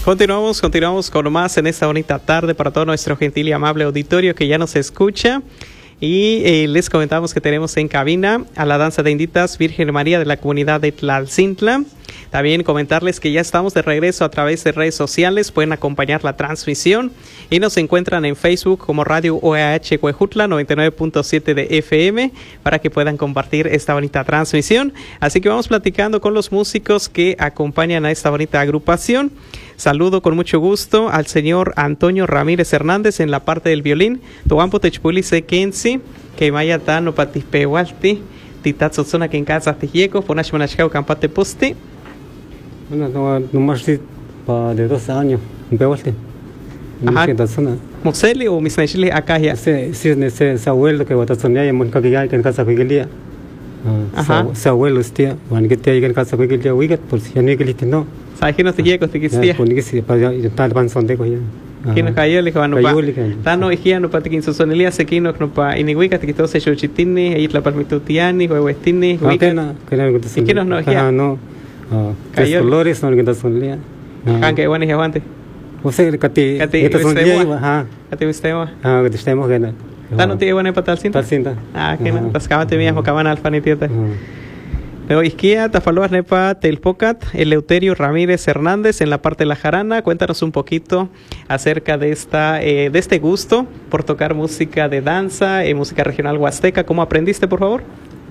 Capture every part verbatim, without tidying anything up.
Continuamos, continuamos con más en esta bonita tarde para todo nuestro gentil y amable auditorio que ya nos escucha. Y eh, les comentamos que tenemos en cabina a la danza de Inditas Virgen María de la comunidad de Tlaltzintla. También comentarles que ya estamos de regreso a través de redes sociales, pueden acompañar la transmisión y nos encuentran en Facebook como Radio O A H Huejutla noventa y nueve punto siete de F M para que puedan compartir esta bonita transmisión. Así que vamos platicando con los músicos que acompañan a esta bonita agrupación. Saludo con mucho gusto al señor Antonio Ramírez Hernández en la parte del violín. Tuampo techpuli se kensi, que maya tano patispewalti, titatzozona que en casa tijeco, ponash manashkao campate posti. Bueno, no, no más de doce años, en Pewalti. Ajá. ¿Moseli o misnechili acá? Sí, sí, ese abuelo que vatazonia y monca que ya en casa que Ajá. Ese abuelo este, cuando que te en casa que ya wigat, por si ya no que no. ¿Sabes que no te llega te quistia? Pues que sí, para ya tal panzón de coya. Que no cayó le van pa. Tano higieno pa te quinso sonelia se quino no pa iniguica te quito se chochitini, ahí la palmitutiani, huevestini, huica. Que no que que no no higieno. No. Tres colores no que son lía. Ah, que bueno es aguante. O sea, que te que son lía, ajá. Que te vistemos. Ah, que te estemos gana. Tano te bueno para tal cinta. Tal cinta. Ah, que no, tascámate mismo caban alfanitieta. Pero Isquia, Tafaloas Nepa, Telpocat, Eleuterio Ramírez Hernández en la parte de la jarana. Cuéntanos un poquito acerca de esta eh, de este gusto por tocar música de danza, eh, música regional huasteca. ¿Cómo aprendiste, por favor?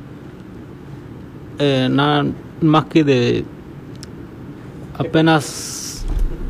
Eh, nada más que de apenas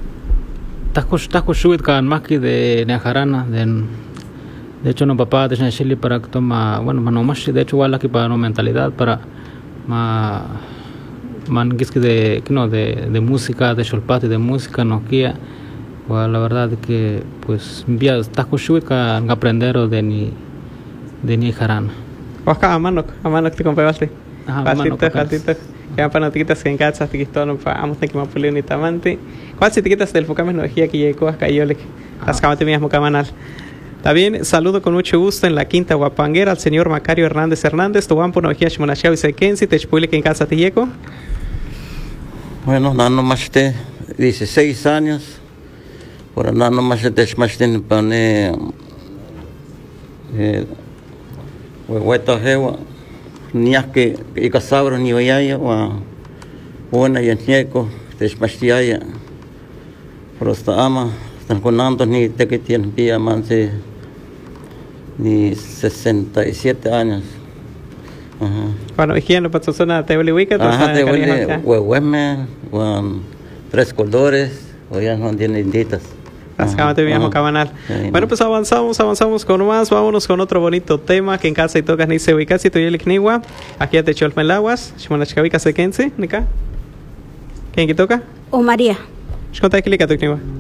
Tasco más que de Nejarana. De, de hecho, no papá de Chile para que toma, bueno, no más, de hecho, igual aquí para no mentalidad, para ma man que de no de, de música de cholpate de música no que la verdad que pues vía está que aprender de ni de ni jarana acá a mano a mano te compraste ajá mano patita que para notitas que en casa te quito no vamos a que me pulio ni tamante cuál si te quitas del focame no energía que llegó acá yo le las camate mismo camanal. También saludo con mucho gusto en la Quinta Guapanguera al señor Macario Hernández Hernández, Tuampo Nogia Shmonashao y Sequensi, Techpuli que en casa Tilleco. Bueno, nada más de dieciséis años, por nada más de Techmachtin pane huehueta jewa, ni que y casabro ni oyaya, o buena y ñeco, Techmachtiaya, por esta ama, están conando ni te que tienen día más de ni sesenta y siete años. Ajá. Bueno, higiene para su zona de Bolivica, ajá, de Bolivica, huehueme, con tres colores, o ya no tienen inditas. Rascámate bien, cabanal. Bueno, pues avanzamos, avanzamos con más, vámonos con otro bonito tema que en casa y tocas ni se ubica, si tuviera el knigua, aquí ya te echó el melaguas, Shmonachkavica sequense, nica. ¿Quién que toca? O María. ¿Cuánto es que le tu knigua?